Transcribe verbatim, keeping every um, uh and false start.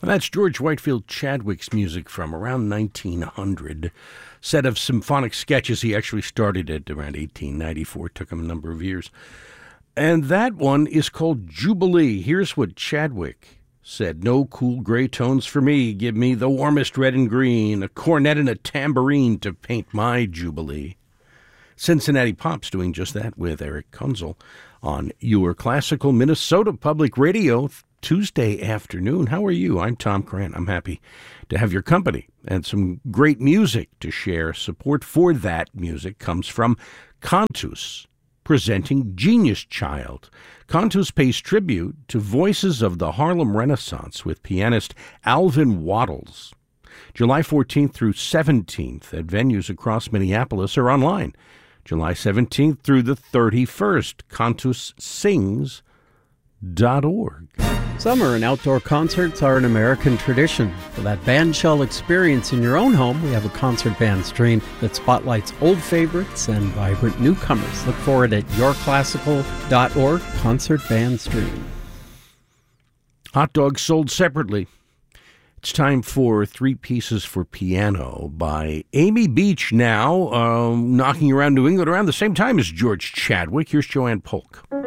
And that's George Whitefield Chadwick's music from around nineteen hundred. Set of symphonic sketches. He actually started it around eighteen ninety-four. It took him a number of years. And that one is called Jubilee. Here's what Chadwick said. No cool gray tones for me. Give me the warmest red and green, a cornet and a tambourine to paint my Jubilee. Cincinnati Pop's doing just that with Eric Kunzel on your classical Minnesota Public Radio Tuesday afternoon. How are you? I'm Tom Grant. I'm happy to have your company and some great music to share. Support for that music comes from Cantus, presenting Genius Child. Cantus pays tribute to voices of the Harlem Renaissance with pianist Alvin Waddles. July fourteenth through seventeenth at venues across Minneapolis or online. July seventeenth through the thirty-first, cantus sings dot org. Summer and outdoor concerts are an American tradition. For that bandshell experience in your own home, we have a concert band stream that spotlights old favorites and vibrant newcomers. Look for it at your classical dot org, concert band stream. Hot dogs sold separately. It's time for Three Pieces for Piano by Amy Beach now, um, knocking around New England around the same time as George Chadwick. Here's Joanne Polk.